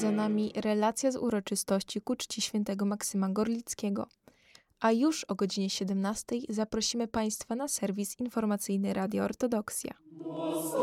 za nami relacja z uroczystości ku czci świętego Maksyma Gorlickiego. A już o godzinie 17 zaprosimy Państwa na serwis informacyjny Radia Ortodoksja.